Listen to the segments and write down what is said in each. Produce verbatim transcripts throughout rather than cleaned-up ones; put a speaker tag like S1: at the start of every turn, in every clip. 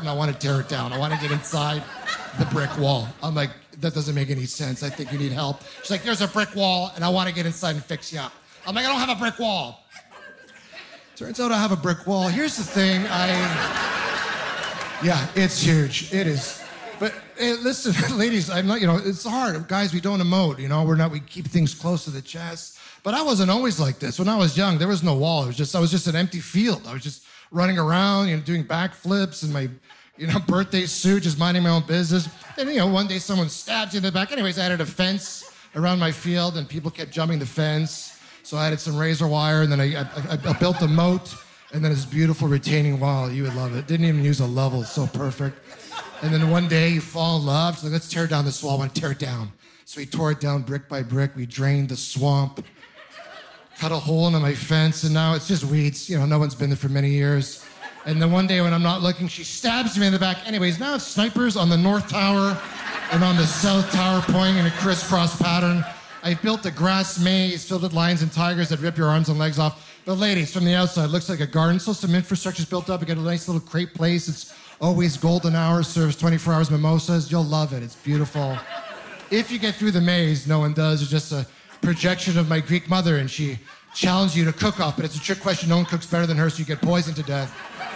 S1: and I want to tear it down. I want to get inside the brick wall. I'm like, that doesn't make any sense. I think you need help. She's like, there's a brick wall, and I want to get inside and fix you up. I'm like, I don't have a brick wall. Turns out I have a brick wall. Here's the thing, I... Yeah, it's huge. It is. But hey, listen, ladies, I'm not, you know, it's hard. Guys, we don't emote, you know, we're not, we keep things close to the chest. But I wasn't always like this. When I was young, there was no wall. It was just, I was just an empty field. I was just running around, you know, doing backflips in my, you know, birthday suit, just minding my own business. And, you know, one day someone stabbed you in the back. Anyways, I added a fence around my field, and people kept jumping the fence. So I added some razor wire, and then I, I, I built a moat, and then this beautiful retaining wall. You would love it. Didn't even use a level. It's so perfect. And then one day you fall in love. So let's tear down this wall. I want to tear it down. So we tore it down brick by brick. We drained the swamp, cut a hole into my fence, and now it's just weeds. You know, no one's been there for many years. And then one day when I'm not looking, she stabs me in the back. Anyways, now it's snipers on the North Tower and on the South Tower pointing in a crisscross pattern. I built a grass maze filled with lions and tigers that rip your arms and legs off. But ladies, from the outside, it looks like a garden. So some infrastructure's built up. We got a nice little crepe place. It's always golden hour, serves twenty-four hours mimosas. You'll love it. It's beautiful. If you get through the maze, no one does. It's just a projection of my Greek mother, and she challenged you to cook off, but it's a trick question. No one cooks better than her, so you get poisoned to death.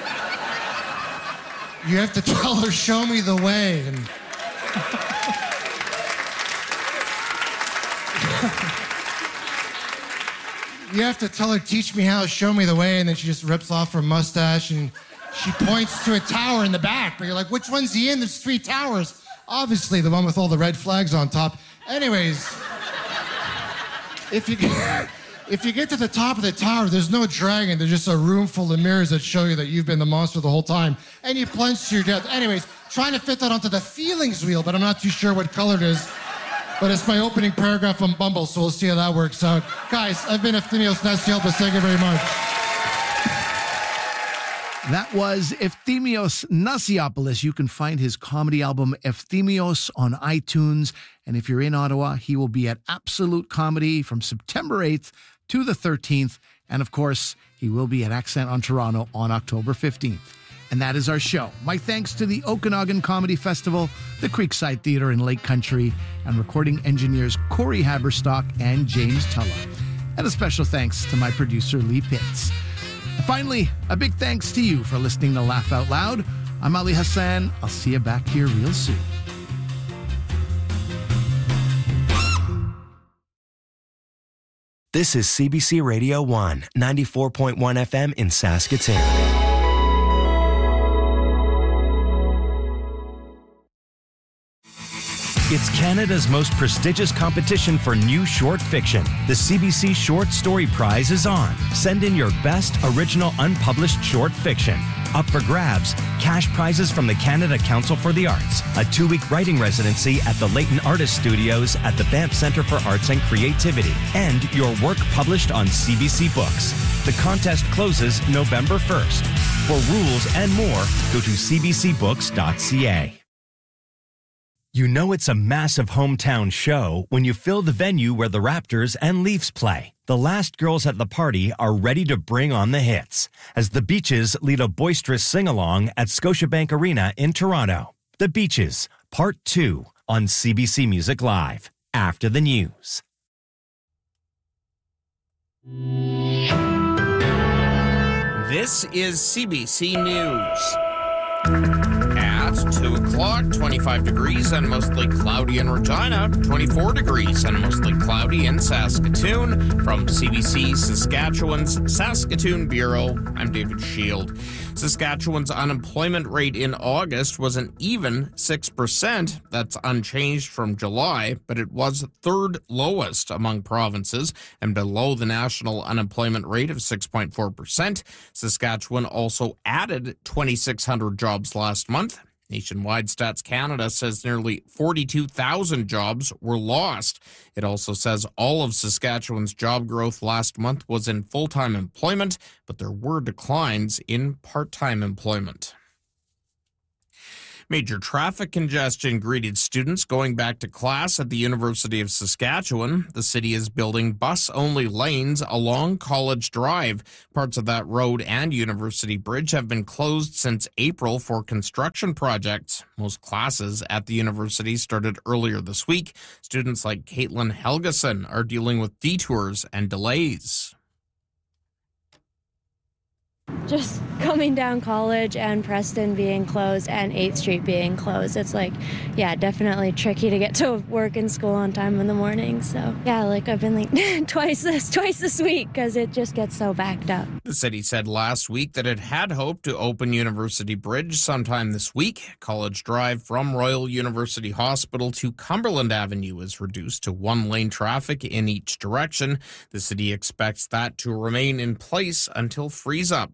S1: You have to tell her, show me the way. And you have to tell her, teach me how, show me the way, and then she just rips off her mustache and she points to a tower in the back, but you're like, which one's he in? There's three towers. Obviously, the one with all the red flags on top. Anyways, if you get, if you get to the top of the tower, there's no dragon. There's just a room full of mirrors that show you that you've been the monster the whole time, and you plunge to your death. Anyways, trying to fit that onto the feelings wheel, but I'm not too sure what color it is. But it's my opening paragraph on Bumble, so we'll see how that works out. Guys, I've been Efthymios Nasiopoulos. Thank you very much.
S2: That was Efthymios Nasiopoulos. You can find his comedy album Efthymios on iTunes. And if you're in Ottawa, he will be at Absolute Comedy from September eighth to the thirteenth. And of course, he will be at Accent on Toronto on October fifteenth. And that is our show. My thanks to the Okanagan Comedy Festival, the Creekside Theatre in Lake Country, and recording engineers Corey Haberstock and James Tulla. And a special thanks to my producer, Lee Pitts. And finally, a big thanks to you for listening to Laugh Out Loud. I'm Ali Hassan. I'll see you back here real soon.
S3: This is C B C Radio one, ninety-four point one F M in Saskatoon. It's Canada's most prestigious competition for new short fiction. The C B C Short Story Prize is on. Send in your best original unpublished short fiction. Up for grabs, cash prizes from the Canada Council for the Arts, a two-week writing residency at the Leighton Artist Studios at the Banff Centre for Arts and Creativity, and your work published on C B C Books. The contest closes November first. For rules and more, go to c b c books dot c a. You know it's a massive hometown show when you fill the venue where the Raptors and Leafs play. The last girls at the party are ready to bring on the hits as the Beaches lead a boisterous sing-along at Scotiabank Arena in Toronto. The Beaches, Part two on C B C Music Live, after the news.
S4: This is C B C News. At two o'clock, twenty-five degrees and mostly cloudy in Regina, twenty-four degrees and mostly cloudy in Saskatoon. From C B C Saskatchewan's Saskatoon Bureau, I'm David Shield. Saskatchewan's unemployment rate in August was an even six percent. That's unchanged from July, but it was third lowest among provinces and below the national unemployment rate of six point four percent. Saskatchewan also added twenty-six hundred jobs last month. Nationwide, Stats Canada says nearly forty-two thousand jobs were lost. It also says all of Saskatchewan's job growth last month was in full-time employment, but there were declines in part-time employment. Major traffic congestion greeted students going back to class at the University of Saskatchewan. The city is building bus-only lanes along College Drive. Parts of that road and University Bridge have been closed since April for construction projects. Most classes at the university started earlier this week. Students like Caitlin Helgeson are dealing with detours and delays.
S5: Just coming down College and Preston being closed and eighth Street being closed. It's like, yeah, definitely tricky to get to work and school on time in the morning. So, yeah, like I've been late twice this twice this week because it just gets so backed up.
S4: The city said last week that it had hoped to open University Bridge sometime this week. College Drive from Royal University Hospital to Cumberland Avenue is reduced to one-lane traffic in each direction. The city expects that to remain in place until freeze-up.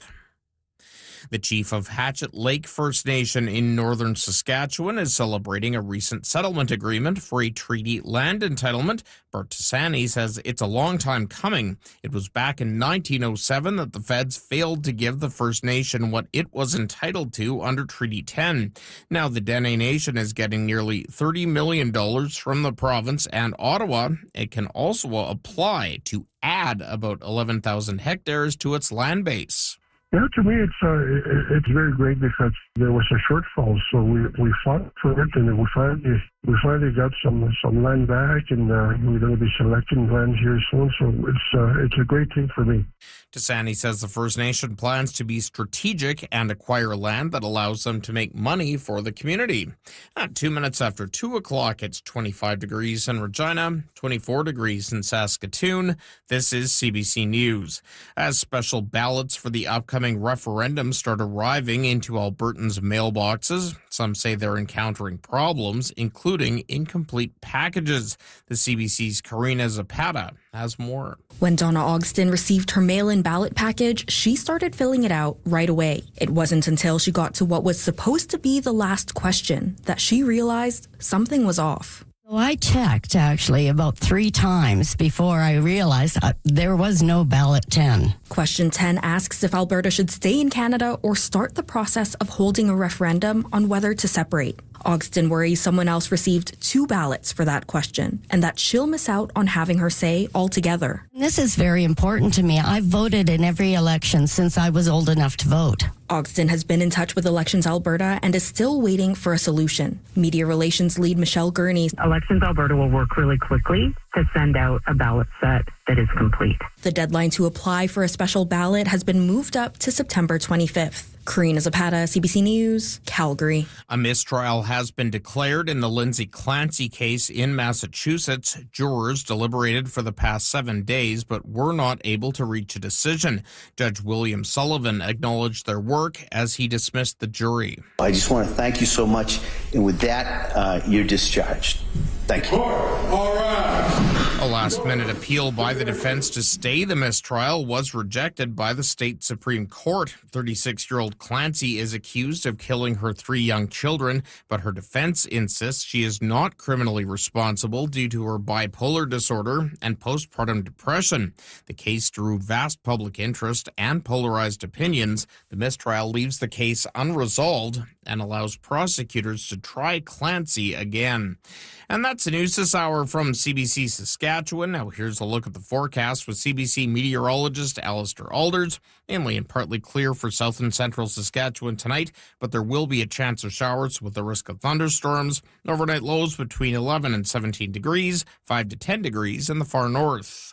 S4: The chief of Hatchet Lake First Nation in northern Saskatchewan is celebrating a recent settlement agreement for a treaty land entitlement. Bert Tassani says it's a long time coming. It was back in nineteen oh seven that the feds failed to give the First Nation what it was entitled to under Treaty ten. Now the Dene Nation is getting nearly thirty million dollars from the province and Ottawa. It can also apply to add about eleven thousand hectares to its land base.
S6: Yeah, to me, it's uh, it, it's very great because there was a shortfall, so we we fought for it, and we finally we finally got some some land back, and uh, we're going to be selecting land here soon. So it's uh, it's a great thing for me.
S4: Tassani says the First Nation plans to be strategic and acquire land that allows them to make money for the community. At two minutes after two o'clock, it's twenty-five degrees in Regina, twenty-four degrees in Saskatoon. This is C B C News. As special ballots for the upcoming referendum start arriving into Albertans' mailboxes, some say they're encountering problems, including incomplete packages. The C B C's Karina Zapata has more.
S7: When Donna Ogston received her mail-in ballot package, she started filling it out right away. It wasn't until she got to what was supposed to be the last question that she realized something was off.
S8: Well, I checked actually about three times before I realized uh, there was no ballot ten.
S7: Question ten asks if Alberta should stay in Canada or start the process of holding a referendum on whether to separate. Ogston worries someone else received two ballots for that question and that she'll miss out on having her say altogether.
S8: This is very important to me. I've voted in every election since I was old enough to vote.
S7: Ogston has been in touch with Elections Alberta and is still waiting for a solution. Media relations lead Michelle Gurney.
S9: Elections Alberta will work really quickly to send out a ballot set that is complete.
S7: The deadline to apply for a special ballot has been moved up to September twenty-fifth. Karina Zapata, C B C News, Calgary.
S4: A mistrial has been declared in the Lindsay Clancy case in Massachusetts. Jurors deliberated for the past seven days, but were not able to reach a decision. Judge William Sullivan acknowledged their work as he dismissed the jury.
S10: I just want to thank you so much, and with that, uh, you're discharged. Thank you.
S4: All right. A last-minute appeal by the defense to stay the mistrial was rejected by the state Supreme Court. thirty-six-year-old Clancy is accused of killing her three young children, but her defense insists she is not criminally responsible due to her bipolar disorder and postpartum depression. The case drew vast public interest and polarized opinions. The mistrial leaves the case unresolved and allows prosecutors to try Clancy again. And that's the news this hour from C B C Saskatchewan. Now here's a look at the forecast with C B C meteorologist Alistair Alders. Mainly and partly clear for south and central Saskatchewan tonight, but there will be a chance of showers with the risk of thunderstorms. Overnight lows between eleven and seventeen degrees, five to ten degrees in the far north.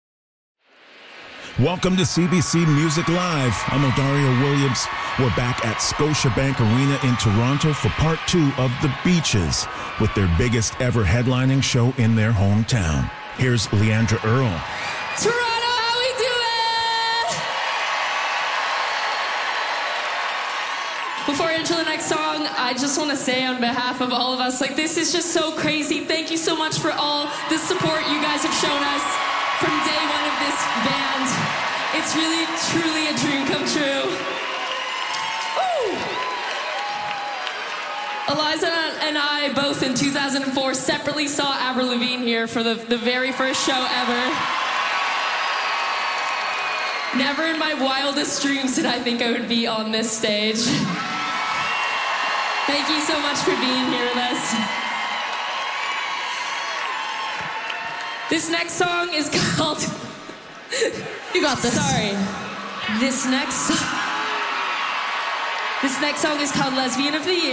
S11: Welcome to C B C Music Live. I'm Odario Williams. We're back at Scotiabank Arena in Toronto for part two of The Beaches with their biggest ever headlining show in their hometown. Here's Leandra Earl.
S12: Toronto, how we doing? Before I enter the next song, I just want to say on behalf of all of us, like, this is just so crazy. Thank you so much for all the support you guys have shown us from day one of this band. It's really, truly a dream come true. Woo! Eliza and I both in two thousand four separately saw Avril Lavigne here for the, the very first show ever. Never in my wildest dreams did I think I would be on this stage. Thank you so much for being here with us. This next song is called...
S13: You got this.
S12: Sorry. This next... This next song is called Lesbian of the Year.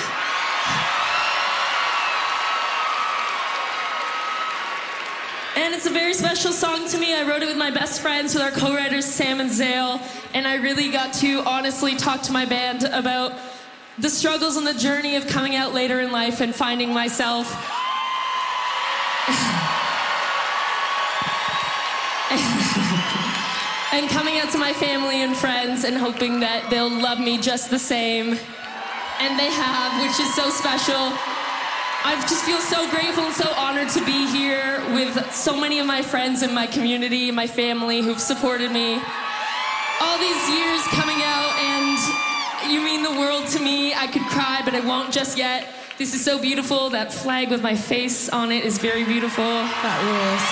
S12: And it's a very special song to me. I wrote it with my best friends, with our co-writers Sam and Zale, and I really got to honestly talk to my band about the struggles and the journey of coming out later in life and finding myself. And coming out to my family and friends and hoping that they'll love me just the same. And they have, which is so special. I just feel so grateful and so honored to be here with so many of my friends in my community, my family who've supported me all these years coming out, and you mean the world to me. I could cry, but I won't just yet. This is so beautiful. That flag with my face on it is very beautiful.
S13: That rules.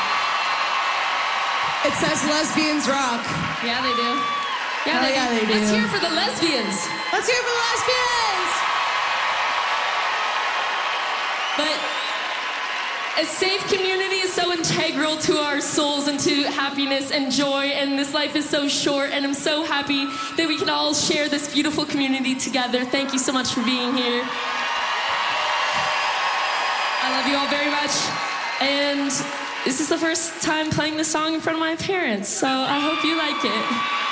S13: It says lesbians rock.
S12: Yeah, they do. Yeah,
S13: oh,
S12: they,
S13: yeah,
S12: do.
S13: they do.
S12: Let's hear it for the lesbians.
S13: Let's hear it for the lesbians.
S12: But a safe community is so integral to our souls and to happiness and joy, and this life is so short, and I'm so happy that we can all share this beautiful community together. Thank you so much for being here. I love you all very much, and this is the first time playing this song in front of my parents, so I hope you like it.